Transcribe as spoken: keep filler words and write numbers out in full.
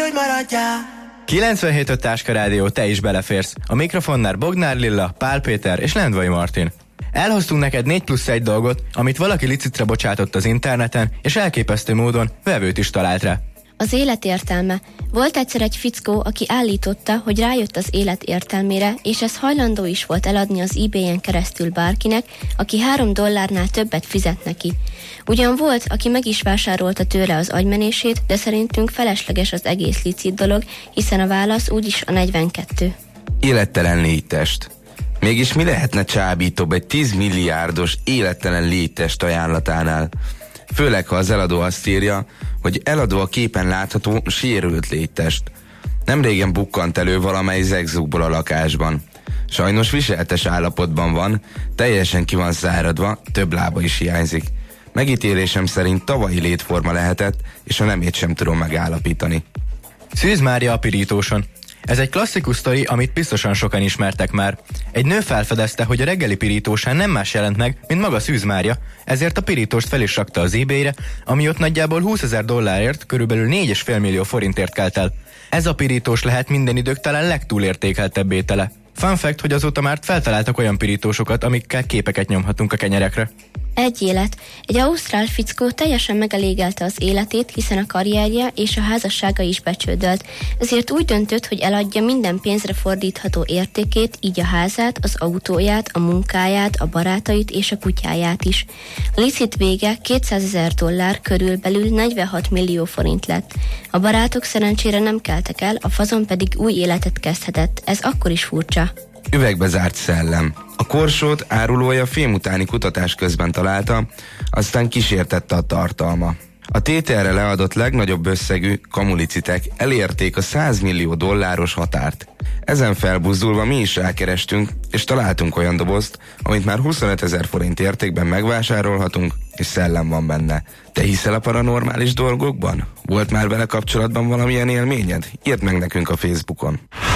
hogy maradjál. kilencvenhét öt Táska Rádió, te is beleférsz. A mikrofonnál Bognár Lilla, Pál Péter és Lendvai Martin. Elhoztunk neked négy plusz egy dolgot, amit valaki licitre bocsátott az interneten, és elképesztő módon vevőt is talált rá. Az élet értelme. Volt egyszer egy fickó, aki állította, hogy rájött az élet értelmére, és ez hajlandó is volt eladni az eBay-en keresztül bárkinek, aki három dollárnál többet fizet neki. Ugyan volt, aki meg is vásárolta tőle az agymenését, de szerintünk felesleges az egész licit dolog, hiszen a válasz úgyis a negyvenkettő. Élettelen léttest. Mégis mi lehetne csábítóbb egy tíz milliárdos élettelen léttest ajánlatánál? Főleg, ha az eladó azt írja, hogy eladó a képen látható sérült léttest. Nemrégen bukkant elő valamely zegzugból a lakásban. Sajnos viseltes állapotban van, teljesen ki van száradva, több lába is hiányzik. Megítélésem szerint tavalyi létforma lehetett, és a nemét sem tudom megállapítani. Szűz Mária a pirítóson. Ez egy klasszikus sztori, amit biztosan sokan ismertek már. Egy nő felfedezte, hogy a reggeli pirítósán nem más jelent meg, mint maga Szűz Mária, ezért a pirítóst fel is rakta az eBay-re, ami ott nagyjából húszezer dollárért, körülbelül négy egész öt millió forintért kelt el. Ez a pirítós lehet minden idők talán legtúlértékeltebb étele. Fun fact, hogy azóta már feltaláltak olyan pirítósokat, amikkel képeket nyomhatunk a kenyerekre. Egy élet. Egy ausztrál fickó teljesen megelégelte az életét, hiszen a karrierje és a házassága is becsődölt. Ezért úgy döntött, hogy eladja minden pénzre fordítható értékét, így a házát, az autóját, a munkáját, a barátait és a kutyáját is. A licit vége kétszázezer dollár, körülbelül negyvenhat millió forint lett. A barátok szerencsére nem keltek el, a fazon pedig új életet kezdhetett. Ez akkor is furcsa. Üvegbe zárt szellem. A korsót árulója film utáni kutatás közben találta, aztán kísértette a tartalma. A tételre leadott legnagyobb összegű kamulicitek elérték a száz millió dolláros határt. Ezen felbuzdulva mi is rákerestünk, és találtunk olyan dobozt, amit már huszonötezer forint értékben megvásárolhatunk, és szellem van benne. Te hiszel a paranormális dolgokban? Volt már vele kapcsolatban valamilyen élményed? Írd meg nekünk a Facebookon.